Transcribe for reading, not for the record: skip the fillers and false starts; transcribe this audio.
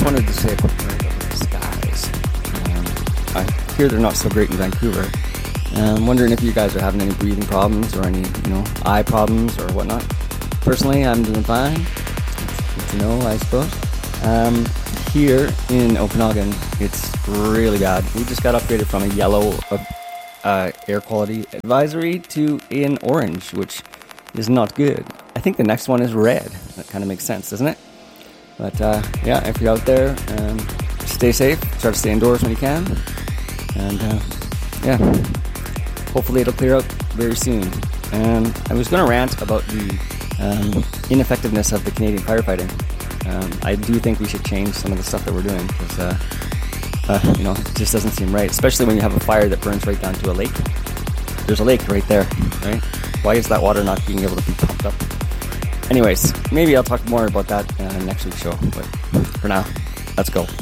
just wanted to say a quick word about the skies. I hear they're not so great in Vancouver. I'm wondering if you guys are having any breathing problems or any, eye problems or whatnot. Personally, I'm doing fine. It's good to know, I suppose. Here in Okanagan, it's really bad. We just got upgraded from a yellow air quality advisory to an orange, which is not good. I think the next one is red. That kind of makes sense, doesn't it? But yeah, if you're out there, stay safe. Try to stay indoors when you can. And yeah, hopefully it'll clear out very soon. I was going to rant about the ineffectiveness of the Canadian firefighting. I do think we should change some of the stuff that we're doing because, it just doesn't seem right, especially when you have a fire that burns right down to a lake. There's a lake right there, right? Why is that water not being able to be pumped up? Anyways, maybe I'll talk more about that next week's show, but for now, let's go.